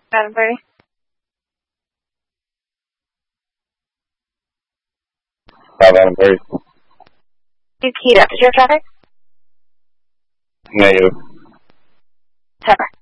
Adam Brady. Adam Brady. You keyed up. Did you have traffic? Negative. Pepper.